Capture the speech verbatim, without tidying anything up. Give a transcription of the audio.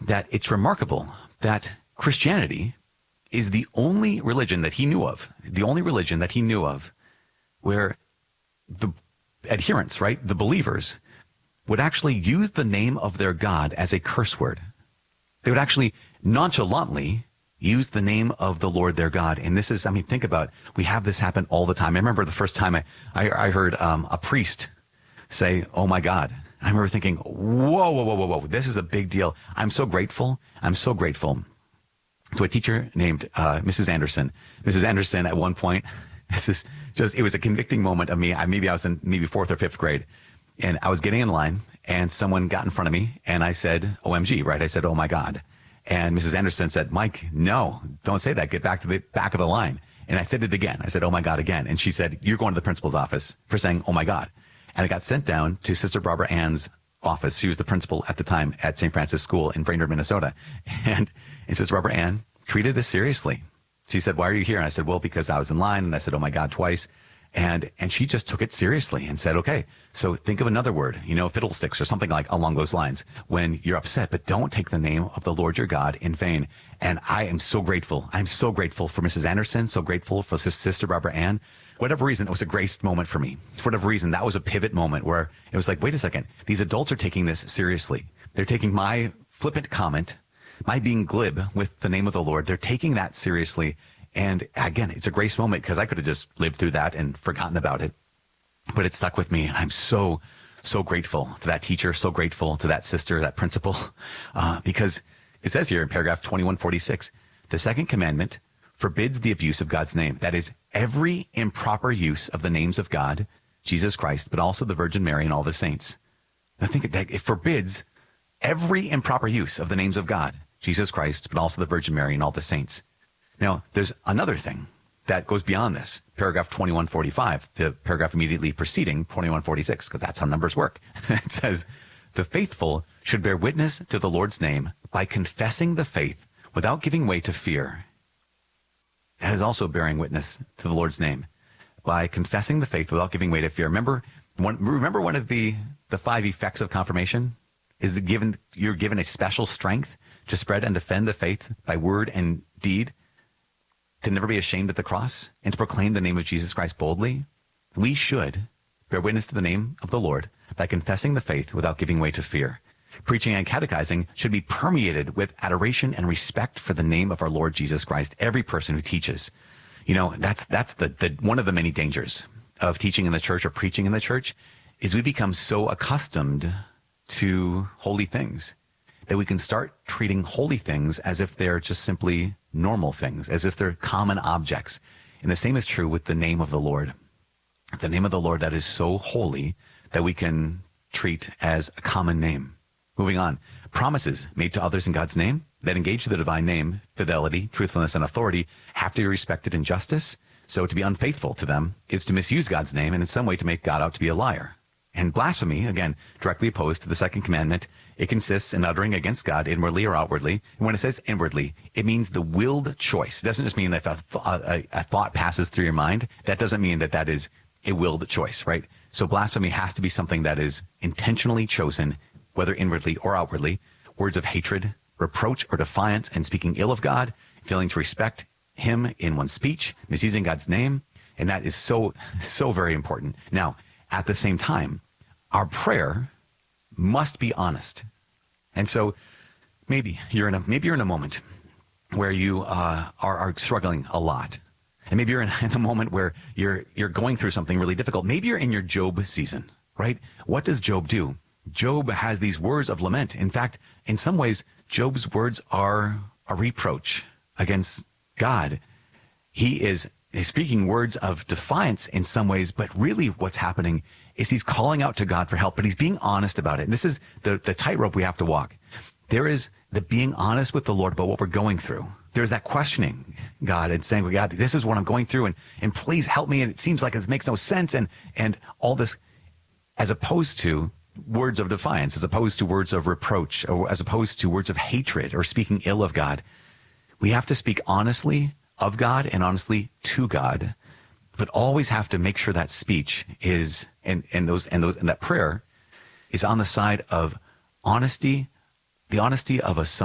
that it's remarkable that Christianity is the only religion that he knew of, the only religion that he knew of where the adherents, right, the believers, would actually use the name of their God as a curse word. They would actually nonchalantly use the name of the Lord their God. And this is, I mean, think about, we have this happen all the time. I remember the first time I, I, I heard um, a priest say, "Oh my God." I remember thinking, whoa, whoa, whoa, whoa, whoa, this is a big deal. I'm so grateful. I'm so grateful to a teacher named uh, Missus Anderson. Missus Anderson, at one point, this is just, it was a convicting moment of me. I, maybe I was in maybe fourth or fifth grade, and I was getting in line, and someone got in front of me, and I said, O M G, right? I said, "Oh my God." And Missus Anderson said, "Mike, no, don't say that. Get back to the back of the line." And I said it again. I said, "Oh my God," again. And she said, "You're going to the principal's office for saying, oh my God." And I got sent down to Sister Barbara Ann's office. She was the principal at the time at Saint Francis School in Brainerd, Minnesota. And, and Sister Barbara Ann treated this seriously. She said, "Why are you here?" And I said, "Well, because I was in line." And I said, "Oh my God," twice. And, and she just took it seriously and said, "Okay, so think of another word, you know, fiddlesticks or something like along those lines when you're upset, but don't take the name of the Lord your God in vain." And I am so grateful. I'm so grateful for Missus Anderson, so grateful for Sister Barbara Ann. Whatever reason, it was a grace moment for me. For whatever reason, that was a pivot moment where it was like, wait a second, these adults are taking this seriously. They're taking my flippant comment, my being glib with the name of the Lord. They're taking that seriously. And again, it's a grace moment because I could have just lived through that and forgotten about it. But it stuck with me. And I'm so, so grateful to that teacher, so grateful to that sister, that principal, uh, because it says here in paragraph twenty-one forty-six, the second commandment forbids the abuse of God's name. That is, every improper use of the names of God, Jesus Christ, but also the Virgin Mary and all the saints. I think that it forbids every improper use of the names of God, Jesus Christ, but also the Virgin Mary and all the saints. Now, there's another thing that goes beyond this. Paragraph twenty-one forty-five, the paragraph immediately preceding twenty-one forty-six, because that's how numbers work. It says, the faithful should bear witness to the Lord's name by confessing the faith without giving way to fear. That is also bearing witness to the Lord's name by confessing the faith without giving way to fear. Remember one, remember one of the, the five effects of confirmation is that given, you're given a special strength to spread and defend the faith by word and deed, to never be ashamed at the cross, and to proclaim the name of Jesus Christ boldly. We should bear witness to the name of the Lord by confessing the faith without giving way to fear. Preaching and catechizing should be permeated with adoration and respect for the name of our Lord Jesus Christ. Every person who teaches, you know, that's that's the, the one of the many dangers of teaching in the church or preaching in the church is we become so accustomed to holy things that we can start treating holy things as if they're just simply normal things, as if they're common objects. And the same is true with the name of the Lord. The name of the Lord that is so holy that we can treat as a common name. Moving on, promises made to others in God's name that engage the divine name, fidelity, truthfulness, and authority have to be respected in justice. So to be unfaithful to them is to misuse God's name and in some way to make God out to be a liar. And blasphemy, again, directly opposed to the second commandment, it consists in uttering against God inwardly or outwardly. And when it says inwardly, it means the willed choice. It doesn't just mean that if a, th- a, a thought passes through your mind. That doesn't mean that that is a willed choice, right? So blasphemy has to be something that is intentionally chosen, whether inwardly or outwardly. Words of hatred, reproach, or defiance, and speaking ill of God, failing to respect him in one's speech, misusing God's name. And that is so, so very important. Now, at the same time, our prayer must be honest. And so maybe you're in a, maybe you're in a moment where you uh, are, are struggling a lot. And maybe you're in, in a moment where you're, you're going through something really difficult. Maybe you're in your Job season, right? What does Job do? Job has these words of lament. In fact, in some ways, Job's words are a reproach against God. He is he's speaking words of defiance in some ways, but really what's happening is he's calling out to God for help, but he's being honest about it. And this is the, the tightrope we have to walk. There is the being honest with the Lord about what we're going through. There's that questioning God and saying, well, God, this is what I'm going through, and, and please help me. And it seems like it makes no sense. And, and all this, as opposed to words of defiance, as opposed to words of reproach, or as opposed to words of hatred or speaking ill of God. We have to speak honestly of God and honestly to God, but always have to make sure that speech is, and, and those, and those, and that prayer is on the side of honesty, the honesty of a son.